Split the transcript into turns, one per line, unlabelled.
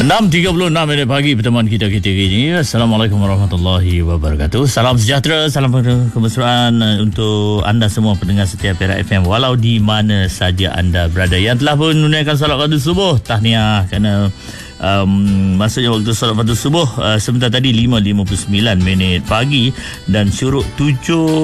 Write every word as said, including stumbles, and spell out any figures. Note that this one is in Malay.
enam tiga puluh enam minit pagi pertemuan kita kita ini. Assalamualaikum warahmatullahi wabarakatuh. Salam sejahtera, salam kemesraan untuk anda semua pendengar setiap Perak F M walau di mana saja anda berada. Yang telah pun menunaikan solat fardu subuh, tahniah kerana um, maksudnya waktu solat fardu subuh uh, sebentar tadi lima lima puluh sembilan minit pagi dan syuruk tujuh